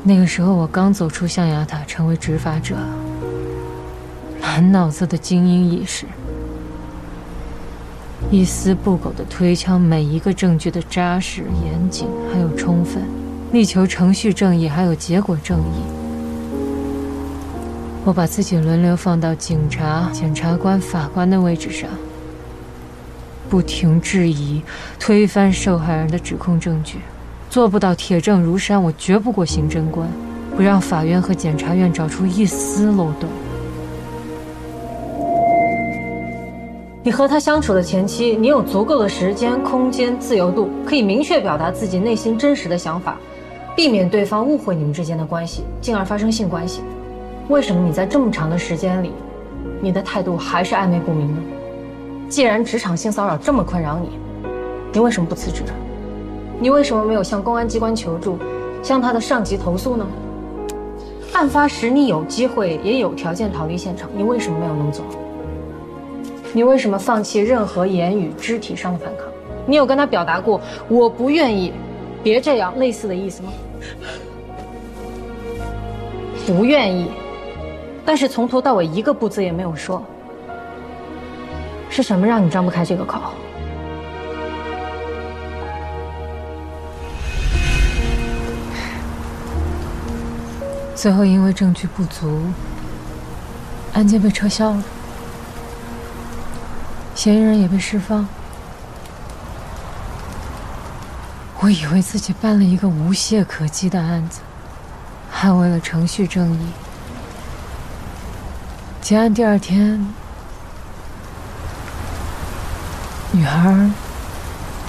那个时候我刚走出象牙塔，成为执法者，满脑子的精英意识，一丝不苟地推敲每一个证据的扎实、严谨还有充分，力求程序正义还有结果正义。我把自己轮流放到警察、检察官、法官的位置上，不停质疑、推翻受害人的指控证据。做不到铁证如山，我绝不过刑侦官，不让法院和检察院找出一丝漏洞。 你和他相处的前期，你有足够的时间、空间、自由度，可以明确表达自己内心真实的想法，避免对方误会你们之间的关系，进而发生性关系。为什么你在这么长的时间里，你的态度还是暧昧不明呢？既然职场性骚扰这么困扰你，你为什么不辞职？你为什么没有向公安机关求助，向他的上级投诉呢？案发时你有机会也有条件逃离现场，你为什么没有那么做？你为什么放弃任何言语、肢体上的反抗？你有跟他表达过“我不愿意，别这样”类似的意思吗？不愿意，但是从头到尾一个不字也没有说。是什么让你张不开这个口？ 最后因为证据不足，案件被撤销了，嫌疑人也被释放。我以为自己办了一个无懈可击的案子，捍卫了程序正义。结案第2天，女孩